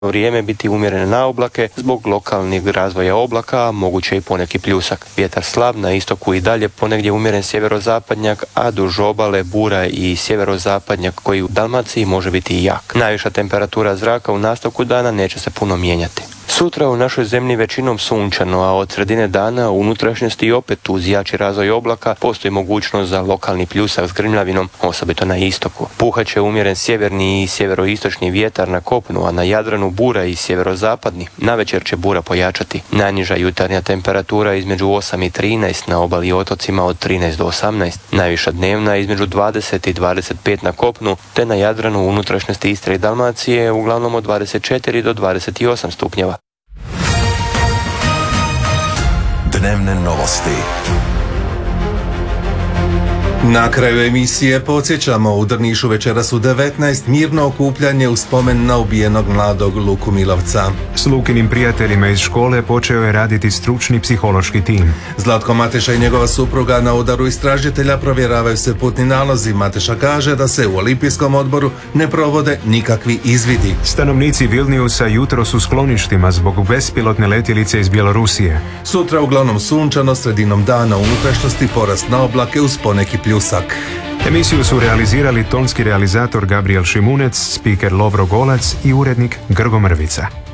vrijeme biti umjerene na oblake zbog lokalnih razvoja oblaka, a moguće i poneki pljusak. Vjetar slab, na istoku i dalje ponegdje umjeren sjeverozapadnjak, a duž obale bura i sjeverozapadnjak koji u Dalmaciji može biti i jak. Najviša temperatura zraka u nastavku dana neće se puno mijenjati. Sutra u našoj zemlji većinom sunčano, a od sredine dana u unutrašnjosti opet uz jači razvoj oblaka postoji mogućnost za lokalni pljusak s grmljavinom, osobito na istoku. Puhaće umjeren sjeverni i sjeveroistočni vjetar na kopnu, a na Jadranu bura i sjeverozapadni. Navečer će bura pojačati. Najniža jutarnja temperatura između 8 i 13, na obali i otocima od 13 do 18. Najviša dnevna između 20 i 25 na kopnu, te na Jadranu u unutrašnjosti Istre i Dalmacije uglavnom od 24 do 28 stupnjeva. Dnevne novosti. Na kraju emisije podsjećamo, u Drnišu večeras u 19 mirno okupljanje u spomen na ubijenog mladog Luku Milovca. S Lukinim prijateljima iz škole počeo je raditi stručni psihološki tim. Zlatko Mateša i njegova supruga na udaru istražitelja provjeravaju se putni nalozi. Mateša kaže da se u Olimpijskom odboru ne provode nikakvi izvidi. Stanovnici Vilniusa jutro su skloništima zbog bespilotne letjelice iz Bjelorusije. Sutra uglavnom sunčano, sredinom dana u unutrašnjosti porast na oblake uz poneki pljusak. Emisiju su realizirali tonski realizator Gabriel Šimunec, spiker Lovro Golac i urednik Grgo Mrvica.